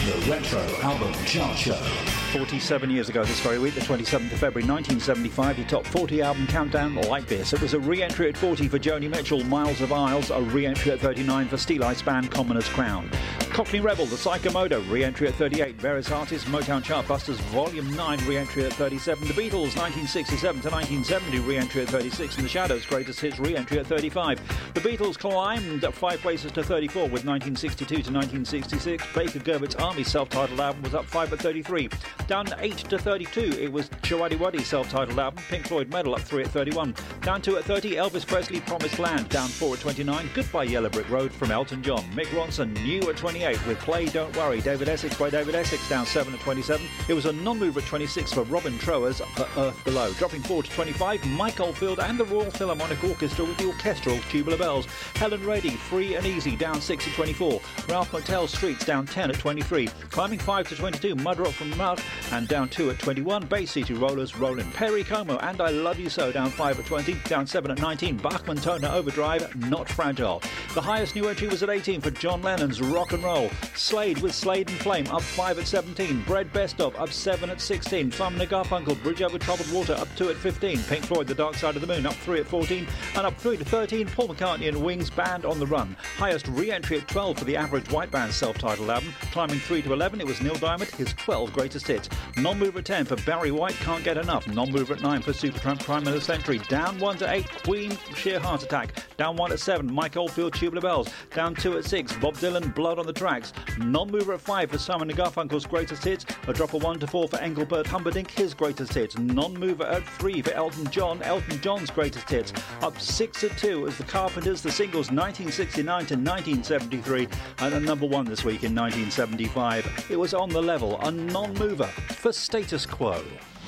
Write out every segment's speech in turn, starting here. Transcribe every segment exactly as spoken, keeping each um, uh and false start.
The Retro Album Chart Show. forty-seven years ago this very week, the twenty-seventh of February nineteen seventy-five, your top forty album countdown like this. It was a re-entry at forty for Joni Mitchell, Miles of Isles, a re-entry at thirty-nine for Steel Ice Band, Commoner's Crown. Cockney Rebel, The Psychomoto, re-entry at thirty-eight. Various Artists, Motown Chartbusters, Volume nine, re-entry at thirty-seven. The Beatles, nineteen sixty-seven to nineteen seventy, re-entry at thirty-six. And The Shadows, Greatest Hits, re-entry at thirty-five. The Beatles climbed five places to thirty-four with nineteen sixty-two to nineteen sixty-six. Baker Gerbert's Army self-titled album was up five at thirty-three. Down eight to thirty-two, it was Chawadi Wadi self-titled album. Pink Floyd Medal up three at thirty-one. Down two at thirty, Elvis Presley Promised Land. Down four at twenty-nine, Goodbye Yellow Brick Road from Elton John. Mick Ronson, New at twenty-eight with Play Don't Worry. David Essex by David Essex, down seven at twenty-seven. It was a non-mover at twenty-six for Robin Trower's For Earth Below. Dropping four to twenty-five, Mike Oldfield and the Royal Philharmonic Orchestra with the orchestral Tubular Bells. Helen Reddy, Free and Easy, down six at twenty-four. Ralph McTell Streets, down ten at twenty-three. Climbing five to twenty-two, Mud Rock from Mud, and down two at twenty-one. Bay City Rollers, Rollin'. Perry Como and I Love You So, down five at twenty. Down seven at nineteen, Bachman Turner Overdrive, Not Fragile. The highest new entry was at eighteen for John Lennon's Rock and Roll. Slade with Slade and Flame, up five at seventeen. Bread Best Of, up seven at sixteen. Simon and Garfunkel, Bridge Over Troubled Water, up two at fifteen. Pink Floyd, The Dark Side of the Moon, up three at fourteen. And up three to thirteen, Paul McCartney and Wings, Band on the Run. Highest re-entry at twelve for the Average White Band's self-titled album. Climbing three to eleven, it was Neil Diamond, his twelve greatest hits. Non-mover at ten for Barry White, Can't Get Enough. Non-mover at nine for Supertramp, Crime of the Century. Down one to eight, Queen, Sheer Heart Attack. Down one at seven, Mike Oldfield, Tubular Bells. Down two at six, Bob Dylan, Blood on the Tracks. Non-mover at five for Simon and Garfunkel's greatest hits. A drop of one to four for Engelbert Humperdinck, his greatest hits. Non-mover at three for Elton John, Elton John's greatest hits. Up six at two as the Carpenters, the singles nineteen sixty-nine to nineteen seventy-three, and a number one this week in nineteen seventy-five. It was on the level, a non-mover for Status Quo.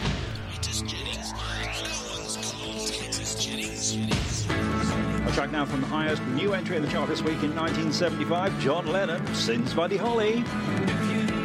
A track now from the highest new entry in the chart this week in nineteen seventy-five, John Lennon, Sins Buddy Holly.